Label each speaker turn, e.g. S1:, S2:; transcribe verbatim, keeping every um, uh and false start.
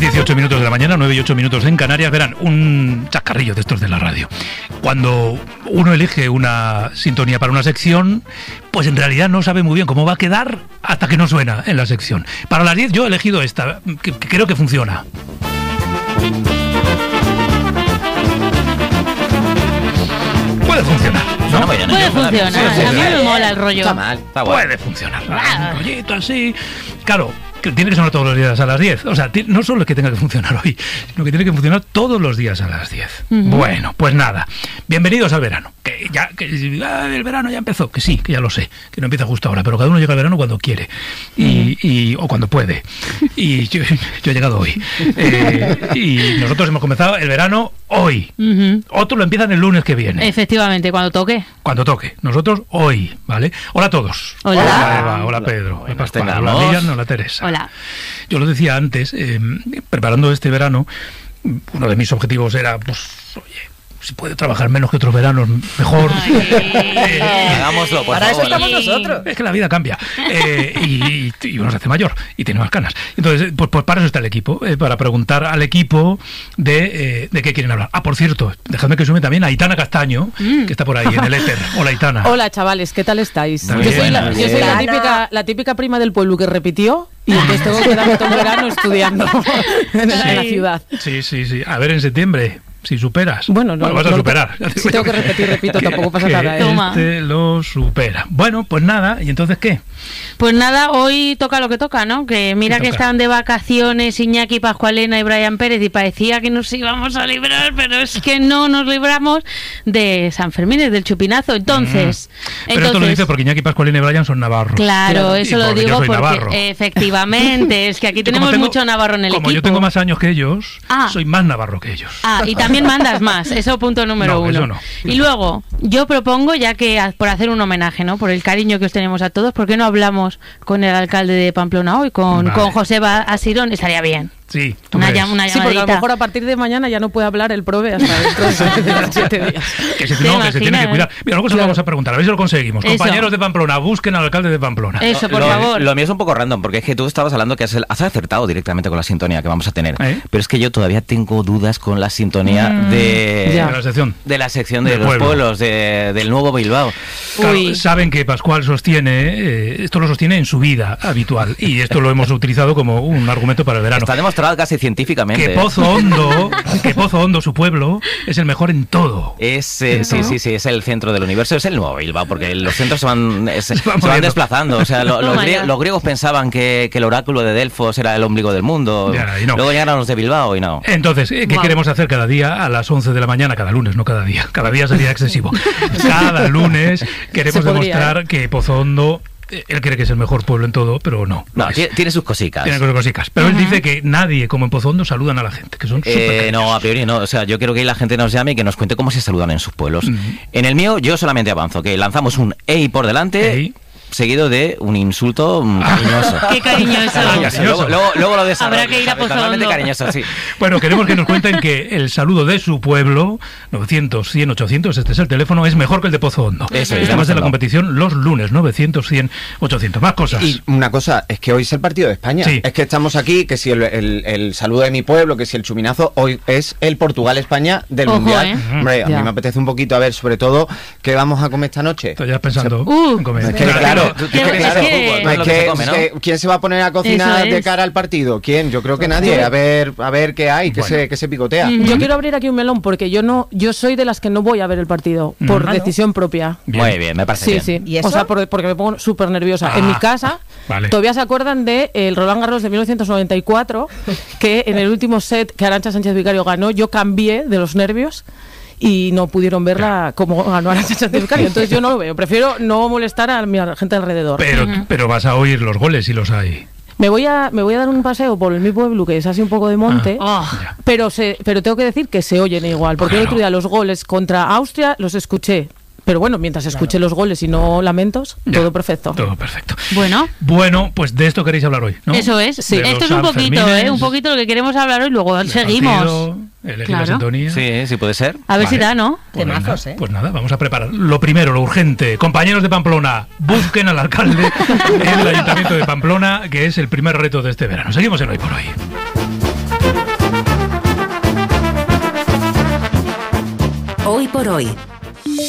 S1: dieciocho minutos de la mañana, nueve y ocho minutos en Canarias. Verán, un chascarrillo de estos de la radio. Cuando uno elige una sintonía para una sección, pues en realidad no sabe muy bien cómo va a quedar hasta que no suena en la sección. Para las diez yo he elegido esta, que, que creo que funciona. Puede funcionar, ¿no?
S2: No, bueno,
S3: Puede
S2: no,
S3: funcionar.
S2: no, no,
S3: A mí
S2: no,
S3: me mola el rollo.
S2: Está mal, está bueno.
S1: Puede funcionar. Un rollito así. Claro, que tiene que sonar todos los días a las diez. O sea, no solo es que tenga que funcionar hoy, sino que tiene que funcionar todos los días a las diez. Uh-huh. Bueno, pues nada. Bienvenidos al verano. Que ya, que ah, el verano ya empezó. Que sí, que ya lo sé. Que no empieza justo ahora. Pero cada uno llega al verano cuando quiere. Y, y, o cuando puede. Y yo, yo he llegado hoy. Eh, y nosotros hemos comenzado el verano hoy. Uh-huh. Otros lo empiezan el lunes que viene.
S3: Efectivamente, cuando toque.
S1: Cuando toque. Nosotros hoy, ¿vale? Hola a todos.
S3: Hola.
S1: Hola Eva, hola Pedro. Hola Pascual, hola Miriam, hola Teresa.
S3: Hola.
S1: Yo lo decía antes, eh, preparando este verano, uno de mis objetivos era, pues, oye, si puede trabajar menos que otros veranos, mejor.
S2: Eh, Hagámoslo, por
S4: Para
S2: favor.
S4: eso estamos nosotros.
S1: Es que la vida cambia. Eh, y, y uno se hace mayor y tiene más canas. Entonces, pues, pues para eso está el equipo, eh, para preguntar al equipo de, eh, de qué quieren hablar. Ah, por cierto, dejadme que sume también a Aitana Castaño, mm. que está por ahí en el éter. Hola, Aitana.
S4: Hola, chavales, ¿qué tal estáis?
S1: También,
S4: yo soy, la, yo soy la, típica, la típica prima del pueblo que repitió y entonces tengo que darme todo el verano estudiando en, sí. en la ciudad.
S1: Sí, sí, sí. A ver, en septiembre. Si superas.
S4: Bueno, no,
S1: bueno vas
S4: no,
S1: a superar.
S4: No, si tengo que repetir, repito,
S1: que,
S4: tampoco pasa
S1: que
S4: nada.
S1: ¿eh?
S3: Toma.
S1: Este lo supera. Bueno, pues nada, ¿y entonces qué?
S3: Pues nada, hoy toca lo que toca, ¿no? Que mira que estaban de vacaciones Iñaki, Pascualena y Brian Pérez y parecía que nos íbamos a librar, pero es que no nos libramos de San Fermín, del chupinazo. Entonces...
S1: Mm. Pero
S3: entonces,
S1: esto lo dice porque Iñaki, Pascualena y Brian son navarros.
S3: Claro, claro. eso
S1: y
S3: lo
S1: porque
S3: digo porque
S1: navarro.
S3: Efectivamente, es que aquí tenemos
S1: tengo,
S3: mucho navarro en el
S1: como
S3: equipo.
S1: Como yo tengo más años que ellos,
S3: ah.
S1: soy más navarro que ellos.
S3: Ah, y también mandas más, eso punto número
S1: no,
S3: uno.
S1: Eso no.
S3: Y luego, yo propongo, ya que por hacer un homenaje, ¿no? Por el cariño que os tenemos a todos, ¿por qué no hablamos con el alcalde de Pamplona hoy, con,
S1: vale.
S3: con Joseba Asirón? Estaría bien.
S1: Sí,
S3: una, llam- una
S4: sí, porque a lo mejor a partir de mañana ya no puede hablar el prove hasta dentro de siete días.
S1: Que se, no, que se tiene que cuidar. Mira, luego se lo vamos a preguntar, a ver si lo conseguimos. Eso. Compañeros de Pamplona, busquen al alcalde de Pamplona.
S3: Eso, por
S2: lo,
S3: favor.
S2: Lo mío es un poco random, porque es que tú estabas hablando que has, has acertado directamente con la sintonía que vamos a tener. ¿Eh? Pero es que yo todavía tengo dudas con la sintonía mm, de,
S1: de la sección
S2: de, la sección de, de los
S1: pueblo.
S2: pueblos, de, del nuevo Bilbao.
S1: Claro, saben que Pascual sostiene, eh, esto lo sostiene en su vida habitual, y esto lo hemos utilizado como un argumento para el verano.
S2: Está demostrado casi científicamente.
S1: Que Pozo Hondo, que Pozo Hondo, su pueblo, es el mejor en todo.
S2: Es, eh, sí, sí, sí, es el centro del universo, es el nuevo Bilbao, porque los centros se van, es, se van, se van desplazando. O sea, lo, los, grie- los griegos pensaban que, que el oráculo de Delfos era el ombligo del mundo.
S1: Ya, y no.
S2: Luego llegaron los de Bilbao y no.
S1: Entonces, ¿qué wow. queremos hacer cada día a las once de la mañana? Cada lunes, no cada día. Cada día sería excesivo. Cada lunes queremos demostrar ¿eh? que Pozo Hondo... Él cree que es el mejor pueblo en todo, pero no.
S2: No, tiene, tiene sus cositas.
S1: Tiene sus cositas. Pero uh-huh. él dice que nadie, como en Pozo Hondo, saludan a la gente, que son
S2: eh, No, a priori no. O sea, yo quiero que la gente nos llame y que nos cuente cómo se saludan en sus pueblos. Uh-huh. En el mío, yo solamente avanzo, que lanzamos un ey por delante... Ey. Seguido de un insulto cariñoso.
S3: ¡Qué cariñoso!
S2: cariñoso. Luego, luego, luego lo desarrollo.
S3: Habrá que ir a Pozo Hondo.
S2: Cariñoso, sí.
S1: Bueno, queremos que nos cuenten que el saludo de su pueblo, novecientos, cien, ochocientos, este es el teléfono, es mejor que el de Pozo Hondo.
S2: Eso es.
S1: Estamos de la competición los lunes, novecientos, cien, ochocientos. Más cosas.
S5: Y una cosa, es que hoy es el partido de España.
S1: Sí.
S5: Es que estamos aquí, que si el, el, el saludo de mi pueblo, que si el chuminazo, hoy es el Portugal-España del
S3: Ojo,
S5: Mundial.
S3: ¿eh?
S5: Hombre, a
S3: ya.
S5: mí me apetece un poquito, a ver, sobre todo, ¿qué vamos a comer esta noche?
S1: Estoy ya pensando
S3: o sea, uh,
S1: en comer.
S5: Es que, claro,
S2: tú,
S5: es que, claro,
S3: que...
S5: fútbol, no es que, se come, ¿no? Es que, ¿quién se va a poner a cocinar de cara al partido? ¿Quién? Yo creo que nadie. A ver, a ver qué hay, qué, bueno. se, qué se picotea.
S4: Mm-hmm. Yo quiero abrir aquí un melón porque yo no, yo soy de las que no voy a ver el partido mm-hmm. por ah, decisión ¿no? propia.
S2: Bien. Muy bien, me parece
S4: sí,
S2: bien.
S4: Sí,
S2: ¿Y
S4: eso? O sea, por, porque me pongo súper nerviosa. Ah, en mi casa,
S1: vale.
S4: todavía se acuerdan de el Roland Garros de mil novecientos noventa y cuatro, que en el último set que Arantxa Sánchez Vicario ganó, yo cambié de los nervios. Y no pudieron verla como ganó Arantxa Sánchez Vicario. Entonces yo no lo veo. Prefiero no molestar a mi gente alrededor.
S1: Pero, uh-huh. pero vas a oír los goles si los hay.
S4: Me voy a me voy a dar un paseo por mi pueblo, que es así un poco de monte,
S3: ah, oh.
S4: pero se pero tengo que decir que se oyen igual. Porque claro. el otro día los goles contra Austria los escuché. Pero bueno, mientras escuche claro. los goles y no lamentos, ya, todo perfecto.
S1: Todo perfecto.
S3: Bueno.
S1: Bueno, pues de esto queréis hablar hoy, ¿no?
S3: Eso es. Sí. Esto es un poquito, ¿eh? Un poquito lo que queremos hablar hoy, luego seguimos.
S1: Partido, elegir claro. la sintonía.
S2: Sí, sí puede ser.
S3: A ver
S1: vale.
S3: si da, ¿no?
S1: Pues
S4: Temazos,
S1: nada,
S4: ¿eh?
S1: Pues nada, vamos a preparar. Lo primero, lo urgente. Compañeros de Pamplona, busquen al alcalde en el Ayuntamiento de Pamplona, que es el primer reto de este verano. Seguimos en Hoy por Hoy.
S6: Hoy por hoy.